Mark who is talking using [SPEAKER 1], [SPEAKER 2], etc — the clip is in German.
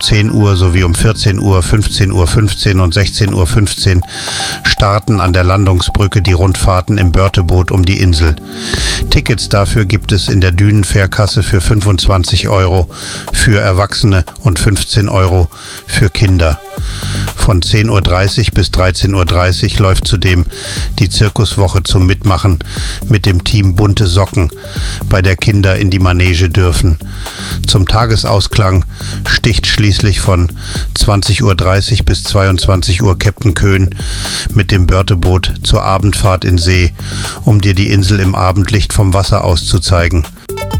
[SPEAKER 1] 10 Uhr sowie um 14 Uhr, 15:15 Uhr und 16:15 Uhr starten an der Landungsbrücke die Rundfahrten im Börteboot um die Insel. Tickets dafür gibt es in der Dünenfährkasse für 25 € für Erwachsene und 15 € für Kinder. Von 10:30 Uhr bis 13:30 Uhr läuft zudem die Zirkuswoche zum Mitmachen mit dem Team Bunte Socken, bei der Kinder in die Manege dürfen. Zum Tagesausklang sticht schließlich von 20:30 Uhr bis 22 Uhr Captain Köhn mit dem Börteboot zur Abendfahrt in See, um dir die Insel im Abendlicht vom Wasser aus zu zeigen.